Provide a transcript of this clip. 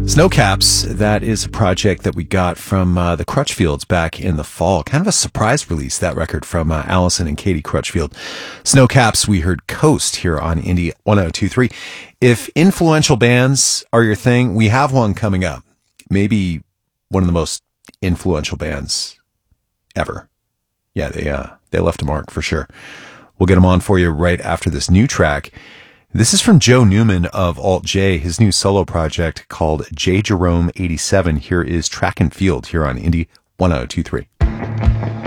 Snowcaps, that is a project that we got from the Crutchfields back in the fall. Kind of a surprise release, that record from Allison and Katie Crutchfield. Snowcaps, we heard Coast here on Indie 1023. If influential bands are your thing, we have one coming up. Maybe one of the most influential bands ever. Yeah, they left a mark for sure. We'll get them on for you right after this new track. This is from Joe Newman of Alt J, his new solo project called J Jerome 87. Here is Track and Field here on Indie 1023.